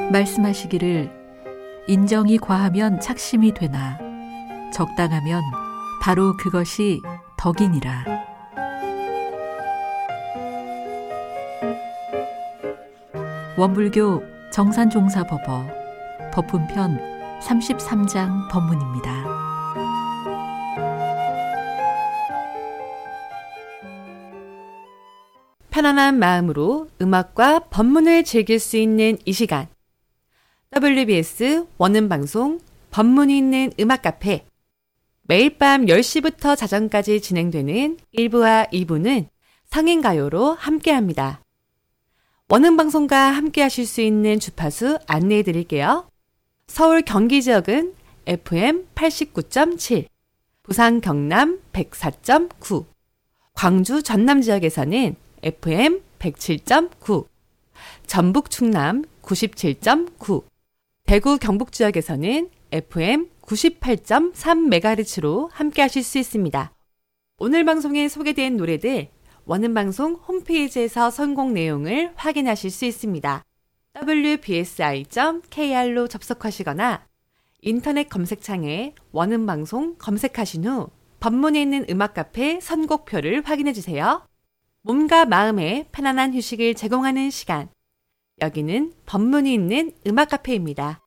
말씀하시기를 인정이 과하면 착심이 되나 적당하면 바로 그것이 덕이니라. 원불교 정산종사법어 법훈편 33장 법문입니다. 편안한 마음으로 음악과 법문을 즐길 수 있는 이 시간. WBS 원음방송 법문이 있는 음악 카페. 매일 밤 10시부터 자정까지 진행되는 1부와 2부는 성인가요로 함께합니다. 원음방송과 함께하실 수 있는 주파수 안내해 드릴게요. 서울 경기 지역은 FM 89.7, 부산 경남 104.9, 광주 전남 지역에서는 FM 107.9, 전북 충남 97.9, 대구 경북 지역에서는 FM 98.3MHz로 함께 하실 수 있습니다. 오늘 방송에 소개된 노래들 원음방송 홈페이지에서 선곡 내용을 확인하실 수 있습니다. wbsi.kr로 접속하시거나 인터넷 검색창에 원음방송 검색하신 후 법문에 있는 음악 카페 선곡표를 확인해 주세요. 몸과 마음에 편안한 휴식을 제공하는 시간. 여기는 법문이 있는 음악 카페입니다.